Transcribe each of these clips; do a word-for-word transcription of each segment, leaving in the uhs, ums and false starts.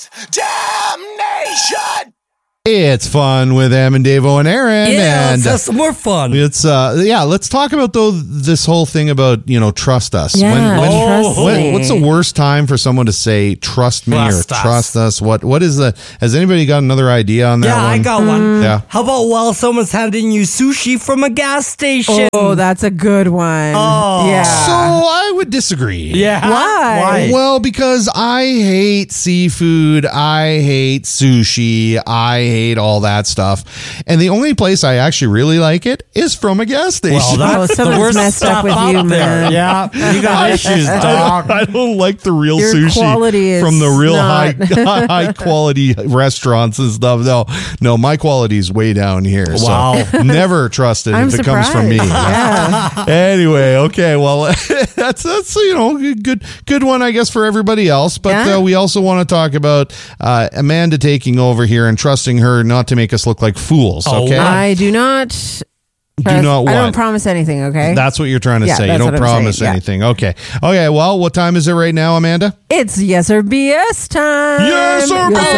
is damnation. It's fun with Em and Davo and Aaron. Yeah, and let's have some more fun. It's uh yeah, let's talk about though this whole thing about, you know, trust us. Yeah, when, when, trust when- me. what's the worst time for someone to say trust me Trust or us. trust us? What what is the has anybody got another idea on that Yeah, one? I got one. Yeah. How about while someone's handing you sushi from a gas station? Oh, that's a good one. Oh. Yeah. So I would disagree. Yeah. Why? Well, because I hate seafood, I hate sushi, I hate all that stuff. And the only place I actually really like it is from a gas station. Well, that's Oh, the someone's worst messed stuff up with out you, there. man. Yeah, you got issues, dog. I don't like the real Your sushi quality is from the real not- high high quality restaurants and stuff. No, no, my quality is way down here. So Wow. never trust it I'm if it surprised. comes from me. Yeah. Anyway, okay, well, that's that's you know good good one I guess for everybody else. But Yeah. uh, we also want to talk about uh, Amanda taking over here and trusting her not to make us look like fools. Oh, Okay, I do not. do trust- not I don't what? promise anything. Okay. That's what you're trying to Yeah, say. You that's don't what I'm promise saying, yeah. anything. Okay. Okay. Well, what time is it right now, Amanda? It's yes or B S time. Yes or B S.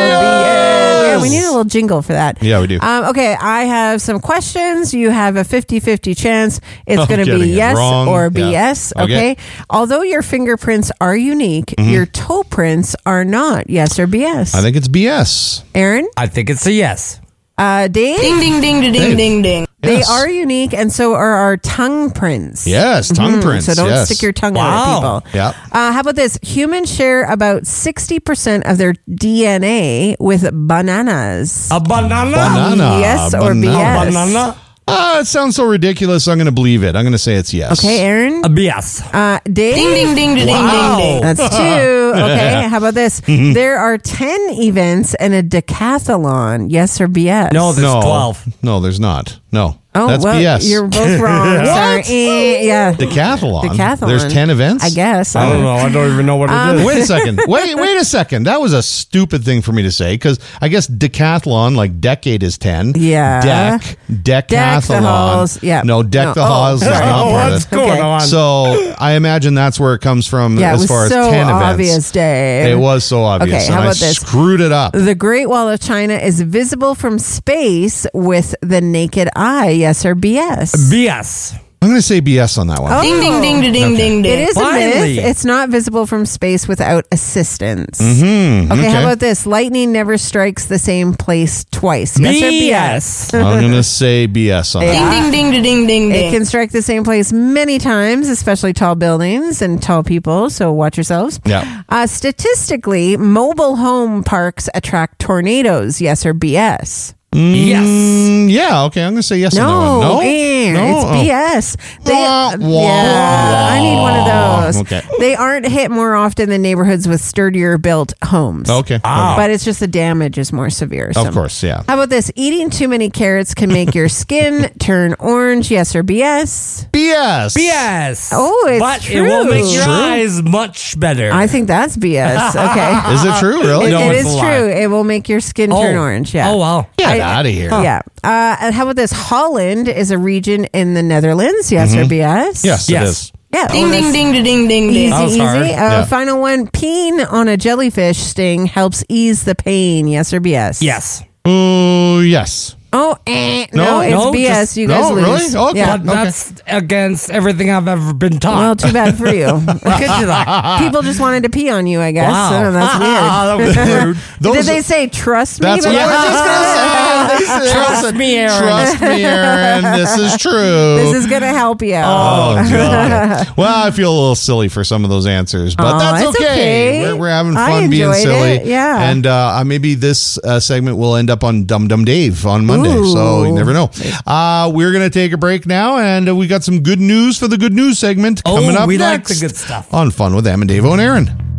Yeah, we need a little jingle for that. Yeah, we do. Um, okay, I have some questions. You have a fifty-fifty chance. It's Oh, going to getting be it yes wrong. or Yeah. B S. Okay. Okay. Although your fingerprints are unique, your toe prints are not. Yes or B S. I think it's B S. Aaron? I think it's a yes. Uh, Dave? Ding, ding, ding, ding, Dave. ding, ding. They Yes. are unique, and so are our tongue prints. Yes, tongue Mhm, prints. So don't yes. stick your tongue Wow. out at people. Yeah. Uh, how about this? Humans share about sixty percent of their D N A with bananas. A banana? Banana. Yes or Banana. B A S? banana? Ah, it sounds so ridiculous. I'm going to believe it. I'm going to say it's yes. Okay, Aaron? A B S. Uh, Dave? Ding, ding, ding, ding, Wow. ding, ding. That's two. Okay, how about this? There are ten events in a decathlon. Yes or B S? No, there's No, twelve. no, there's not. No, Oh, that's well, B S. you're both wrong. Sorry. Eh, yeah. Decathlon. Decathlon. There's ten events. I guess. I don't know. I don't even know what Um, it is. Wait a second. Wait, wait a second. That was a stupid thing for me to say because I guess decathlon, like decade, is ten. Yeah. Deck, Deck the decathlon. halls. Yeah. No, deck No. the Oh, halls is sorry. not Oh, part of what's it. going Okay. on? So I imagine that's where it comes from Yeah, it as was far so as ten obvious, events. Dave. It was so obvious. Okay, and how I about this? screwed it up. The Great Wall of China is visible from space with the naked eye. Yes or B S? B S. I'm going to say B S on that one. Oh. Ding, ding, ding, ding, ding, ding, It ding. is a Finally. myth. It's not visible from space without assistance. Hmm, Okay, how about this? Lightning never strikes the same place twice. Yes or B S? B S. I'm going to say B S on that. Yeah. Ding, ding, ding, ding, ding, It ding. can strike the same place many times, especially tall buildings and tall people, so watch yourselves. Yeah. Uh, statistically, mobile home parks attract tornadoes. Yes or B S? Yes. Mm, yeah, okay. I'm going to say yes on that No, one. No, eh, no? it's Oh. B S. They, Wah, wah, yeah, wah. I need one of those. Okay. They aren't hit more often than neighborhoods with sturdier built homes. Okay. Wow. But it's just the damage is more severe. Of so. course, yeah. How about this? Eating too many carrots can make your skin turn orange. Yes or B S? B S. B S. Oh, it's but true. it will make your True. eyes much better. I think that's B S. Okay. Is it true, really? It- No, it it's is a lie. true. It will make your skin oh. turn orange. Yeah. Oh, wow. Get I- out of here. Yeah. Uh, and how about this? Holland is a region in the Netherlands. Yes or B S? Yes, Yes. it is. Yeah. Ding, well, ding, that's ding, ding, ding, ding, Easy, ding. That was easy. hard. Uh, Yeah. Final one. Peeing on a jellyfish sting helps ease the pain. Yes or B S? Yes. Oh, yes. Oh, eh, no, No, it's no, B S. just- you guys no, lose. really? Okay. Yeah. But that's against everything I've ever been taught. Well, too bad for you. Look at you that. People just wanted to pee on you, I guess. Wow. Oh, that's weird. That was rude. Those- Did they say trust me? That's what before I was this just going to say. They said- Trust me, Aaron. Trust me, Aaron. This is true. This is going to help you. Oh, God. Well, I feel a little silly for some of those answers, but Aw, that's it's okay. okay. We're, we're having I fun being enjoyed silly. it, yeah. And uh, maybe this uh, segment will end up on Dum Dum Dave on Monday. Ooh. So you never know. Uh, we're going to take a break now, and uh, we got some good news for the good news segment Oh, coming up we like next the good stuff. on Fun with Em and Davo and Aaron.